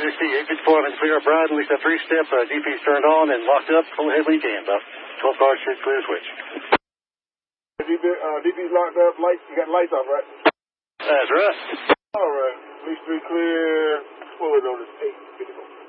854, I'm clear, Brad. At least a three-step. DP's turned on and locked up. Full head lead game. About 12 cars should clear switch. DP's locked up. Lights. You got lights off, right? That's right. All right. At least three clear. Forward notice 854.